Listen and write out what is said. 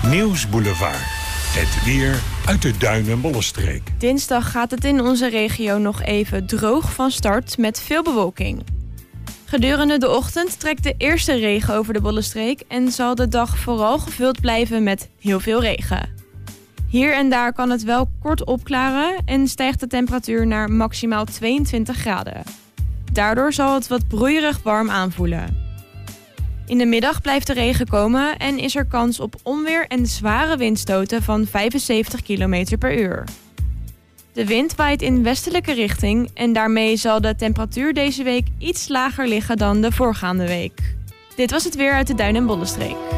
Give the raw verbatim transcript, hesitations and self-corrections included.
Nieuwsboulevard. Het weer uit de Duin- en Bollenstreek. Dinsdag gaat het in onze regio nog even droog van start met veel bewolking. Gedurende de ochtend trekt de eerste regen over de Bollenstreek en zal de dag vooral gevuld blijven met heel veel regen. Hier en daar kan het wel kort opklaren en stijgt de temperatuur naar maximaal tweeëntwintig graden. Daardoor zal het wat broeierig warm aanvoelen. In de middag blijft de regen komen en is er kans op onweer en zware windstoten van vijfenzeventig kilometer per uur. De wind waait in westelijke richting en daarmee zal de temperatuur deze week iets lager liggen dan de voorgaande week. Dit was het weer uit de Duin- en Bollenstreek.